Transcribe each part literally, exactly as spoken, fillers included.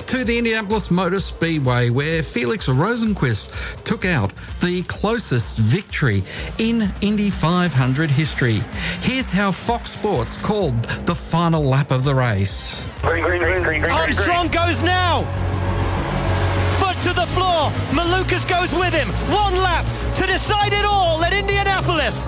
to the Indianapolis Motor Speedway, where Felix Rosenqvist took out the closest victory in Indy five hundred history. Here's how Fox Sports called the final lap of the race. Green, green, green, green, green, Armstrong green. goes now. Foot to the floor. Malukas goes with him. One lap to decide it all at Indianapolis.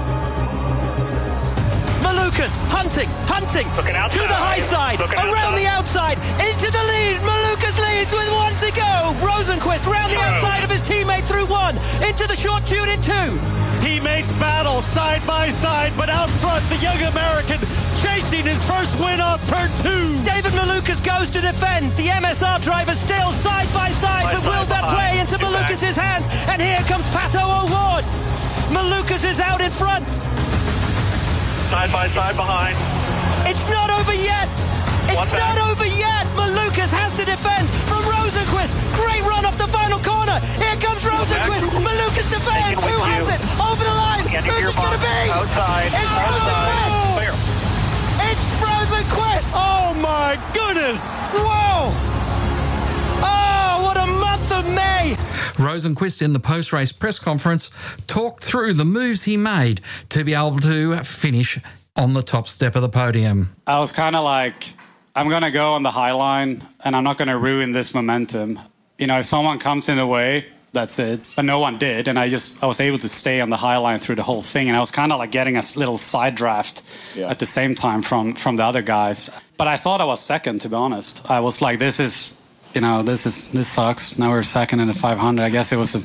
Malukas hunting, hunting to the high side, around the outside, into the lead. Malukas leads with one to go. Rosenqvist round the outside of his teammate through one, into the short tune in two. Teammates battle side by side, but out front, the young American chasing his first win off turn two. David Malukas goes to defend. The M S R driver still side by side, but will that play into Malukas' hands? And here comes Pato O'Ward. Malukas is out in front. Side by side behind. It's not over yet. It's One not back. over yet. Malukas has to defend from Rosenqvist. Great run off the final corner. Here comes Rosenqvist. Malukas defends. Who has it? Over the line. Who's it going to be? Outside. It's Rosenqvist. Clear. It's Rosenqvist. Oh my goodness! Whoa. Oh, what a month of May. Rosenqvist, in the post-race press conference, talked through the moves he made to be able to finish on the top step of the podium. I was kind of like, I'm going to go on the high line, and I'm not going to ruin this momentum. You know, if someone comes in the way, that's it. But no one did, and I just I was able to stay on the high line through the whole thing, and I was kind of like getting a little side draft yeah. at the same time from, from the other guys. But I thought I was second, to be honest. I was like, this is... You know, this is this sucks. Now we're second in the five hundred. I guess it was a,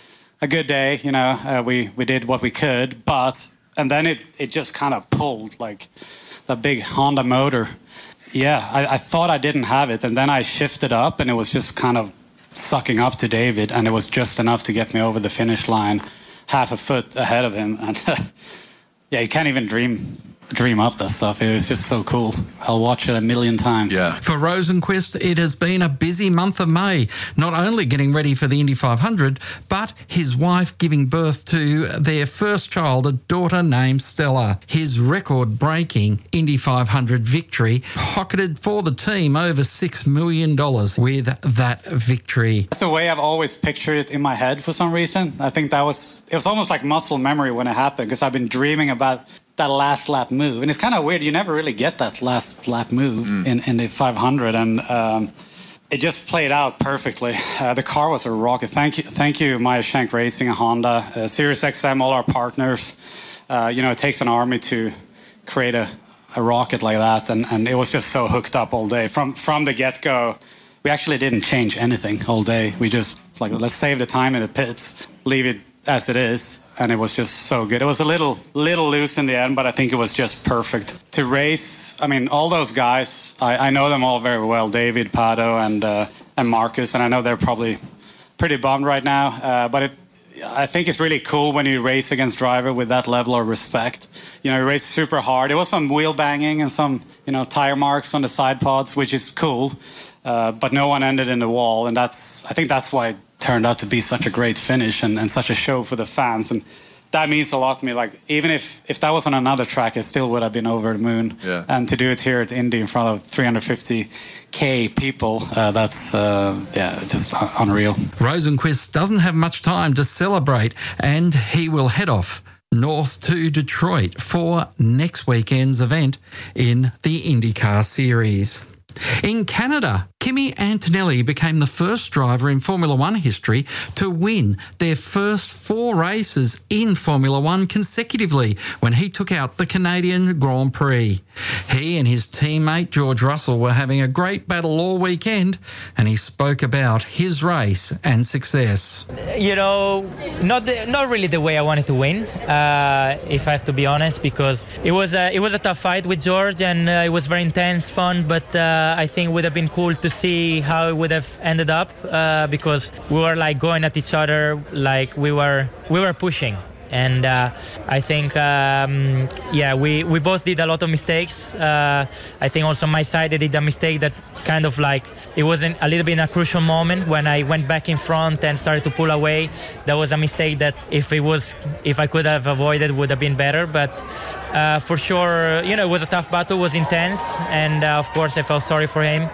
a good day. You know, uh, we we did what we could, but and then it, it just kind of pulled like the big Honda motor. Yeah, I, I thought I didn't have it, and then I shifted up, and it was just kind of sucking up to David, and it was just enough to get me over the finish line, half a foot ahead of him. And yeah, you can't even dream. dream up that stuff. It was just so cool. I'll watch it a million times. Yeah. For Rosenqvist, it has been a busy month of May, not only getting ready for the Indy five hundred, but his wife giving birth to their first child, a daughter named Stella. His record-breaking Indy five hundred victory pocketed for the team over six million dollars with that victory. That's the way I've always pictured it in my head for some reason. I think that was, it was almost like muscle memory when it happened, because I've been dreaming about that last lap move, and it's kind of weird. You never really get that last lap move mm. in, in the five hundred, and um, it just played out perfectly. Uh, the car was a rocket. Thank you, thank you, Maya Shank Racing and Honda, uh, Sirius X M, all our partners. Uh, you know, it takes an army to create a, a rocket like that, and, and it was just so hooked up all day from from the get go. We actually didn't change anything all day. We just like let's save the time in the pits, leave it as it is. And it was just so good. It was a little little loose in the end, but I think it was just perfect. To race, I mean, all those guys, I, I know them all very well, David, Pato, and uh, and Marcus, and I know they're probably pretty bummed right now. Uh, but it, I think it's really cool when you race against driver with that level of respect. You know, you race super hard. There was some wheel banging and some, you know, tire marks on the side pods, which is cool. Uh, but no one ended in the wall, and that's I think that's why it turned out to be such a great finish and, and such a show for the fans, and that means a lot to me. Like even if, if that was on another track, it still would have been over the moon. Yeah. And to do it here at Indy in front of three hundred fifty K people, uh, that's uh, yeah, just unreal. Rosenqvist doesn't have much time to celebrate, and he will head off north to Detroit for next weekend's event in the IndyCar Series. In Canada, Kimi Antonelli became the first driver in Formula One history to win their first four races in Formula One consecutively when he took out the Canadian Grand Prix. He and his teammate George Russell were having a great battle all weekend, and he spoke about his race and success. You know, not the, not really the way I wanted to win, uh, if I have to be honest, because it was a, it was a tough fight with George, and uh, it was very intense, fun, but uh, I think it would have been cool to see how it would have ended up, uh, because we were like going at each other, like we were we were pushing. And uh, I think, um, yeah, we, we both did a lot of mistakes. Uh, I think also my side, I did a mistake that kind of like, it wasn't a little bit in a crucial moment when I went back in front and started to pull away. That was a mistake that if it was, if I could have avoided, would have been better. But uh, for sure, you know, it was a tough battle, it was intense. And uh, of course, I felt sorry for him.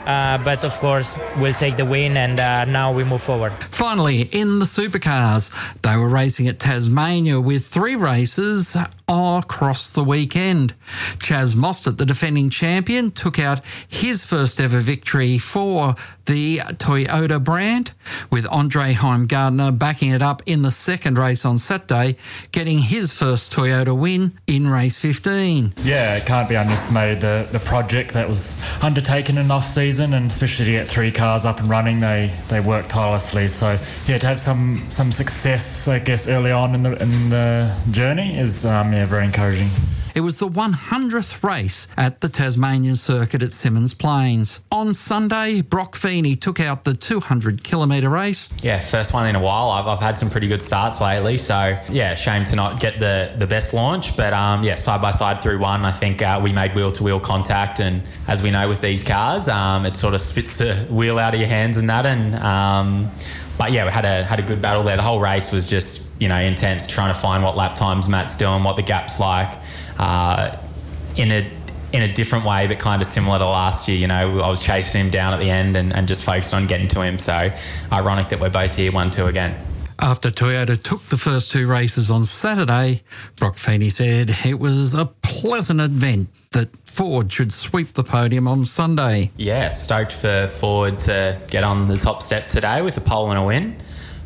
uh, but of course we'll take the win, and uh, now we move forward. Finally, in the supercars, they were racing at Tasmania with three races across the weekend. Chaz Mostert, the defending champion, took out his first ever victory for the Toyota brand, with Andre Heimgartner backing it up in the second race on Saturday, getting his first Toyota win in race fifteen. Yeah, it can't be underestimated, the, the project that was undertaken in off-season, and especially to get three cars up and running, they, they worked tirelessly. So, yeah, to have some, some success, I guess, early on in the, in the journey is um, yeah, very encouraging. It was the one hundredth race at the Tasmanian circuit at Symmons Plains. On Sunday, Brock Feeney took out the two hundred kilometre race. Yeah, first one in a while. I've, I've had some pretty good starts lately, so yeah, shame to not get the, the best launch. But um, yeah, side by side through one, I think uh, we made wheel to wheel contact, and as we know with these cars, um, it sort of spits the wheel out of your hands and that. And um, but yeah, we had a had a good battle there. The whole race was just, you know, intense, trying to find what lap times Matt's doing, what the gap's like. Uh, in a in a different way, but kind of similar to last year. You know, I was chasing him down at the end and, and just focused on getting to him. So ironic that we're both here one two again. After Toyota took the first two races on Saturday, Brock Feeney said it was a pleasant event that Ford should sweep the podium on Sunday. Yeah, stoked for Ford to get on the top step today with a pole and a win.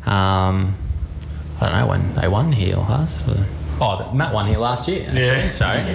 Um, I don't know when they won here or us. Oh, Matt won here last year, actually. Yeah.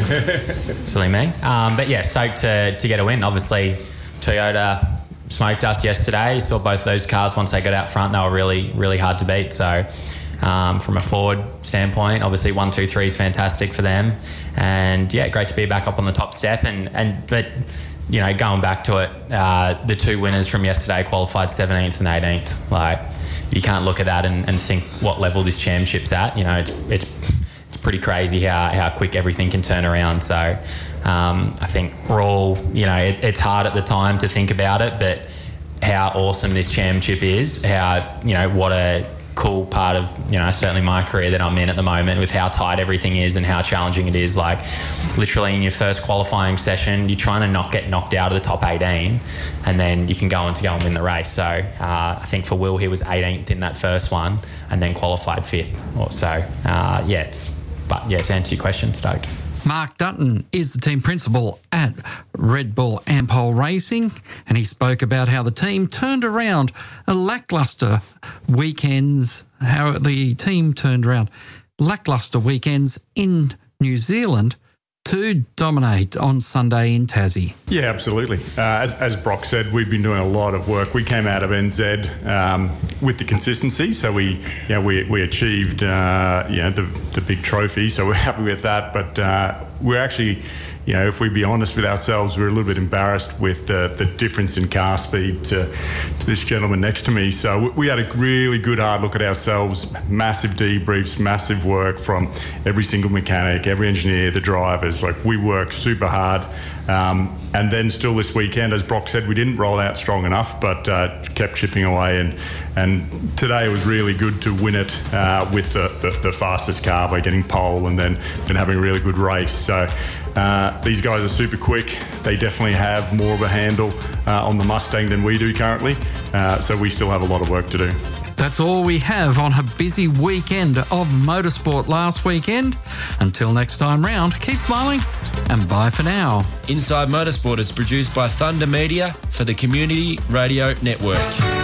Sorry. Silly me. Um, but yeah, stoked to, to get a win. Obviously, Toyota smoked us yesterday. Saw both those cars once they got out front. They were really, really hard to beat. So um, from a Ford standpoint, obviously one, two, three is fantastic for them. And yeah, great to be back up on the top step. And, and but, you know, going back to it, uh, the two winners from yesterday qualified seventeenth and eighteenth. Like, you can't look at that and, and think what level this championship's at. You know, it's it's it's pretty crazy how, how quick everything can turn around. So um, I think we're all, you know, it, it's hard at the time to think about it, but how awesome this championship is, how, you know, what a cool part of, you know, certainly my career that I'm in at the moment, with how tight everything is and how challenging it is. Like, literally in your first qualifying session, you're trying to not get knocked out of the top eighteen, and then you can go on to go and win the race. So uh, I think for Will, he was eighteenth in that first one and then qualified fifth or so. Uh, yeah, it's, but yeah, to answer your question, stoked. Mark Dutton is the team principal at Red Bull Ampol Racing, and he spoke about how the team turned around a lacklustre weekends, how the team turned around lacklustre weekends in New Zealand to dominate on Sunday in Tassie. Yeah, absolutely. Uh, as, as Brock said, we've been doing a lot of work. We came out of N Z um, with the consistency, so we, you know, we we achieved, uh, you know, the the big trophy. So we're happy with that. But uh, we're actually, you know, if we be honest with ourselves, we're a little bit embarrassed with the, the difference in car speed to, to this gentleman next to me. So we had a really good hard look at ourselves, massive debriefs, massive work from every single mechanic, every engineer, the drivers. Like, we worked super hard. Um, and then still this weekend, as Brock said, we didn't roll out strong enough, but uh, kept chipping away. And and today it was really good to win it uh, with the, the, the fastest car by getting pole and then, then having a really good race. So uh, these guys are super quick. They definitely have more of a handle uh, on the Mustang than we do currently. Uh, so we still have a lot of work to do. That's all we have on a busy weekend of motorsport last weekend. Until next time round, keep smiling and bye for now. Inside Motorsport is produced by Thunder Media for the Community Radio Network.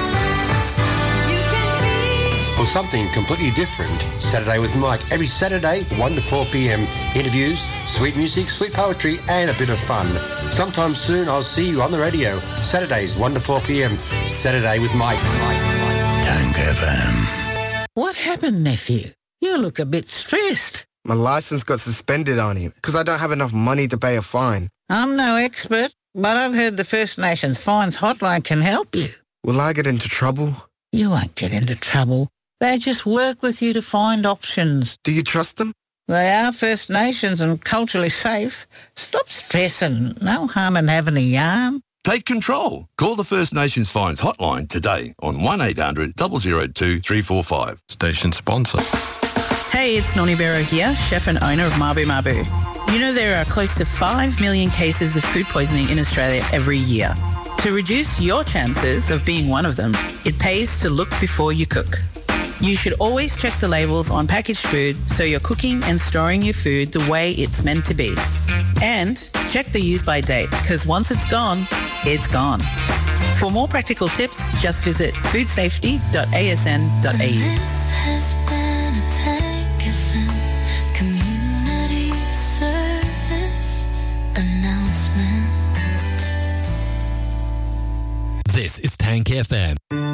For something completely different, Saturday with Mike. Every Saturday, one to four p.m. Interviews, sweet music, sweet poetry, and a bit of fun. Sometime soon, I'll see you on the radio. Saturdays, one to four p.m. Saturday with Mike. Mike. Tank F M. What happened, nephew? You look a bit stressed. My license got suspended on him because I don't have enough money to pay a fine. I'm no expert, but I've heard the First Nations Fines Hotline can help you. Will I get into trouble? You won't get into trouble. They just work with you to find options. Do you trust them? They are First Nations and culturally safe. Stop stressing. No harm in having a yarn. Take control. Call the First Nations Fines Hotline today on one eight hundred, zero zero two, three four five. Station sponsor. Hey, it's Noni Bero here, chef and owner of Mabu Mabu. You know there are close to five million cases of food poisoning in Australia every year. To reduce your chances of being one of them, it pays to look before you cook. You should always check the labels on packaged food so you're cooking and storing your food the way it's meant to be. And check the use-by date, because once it's gone, it's gone. For more practical tips, just visit food safety dot a s n dot a u. This is Tank F M.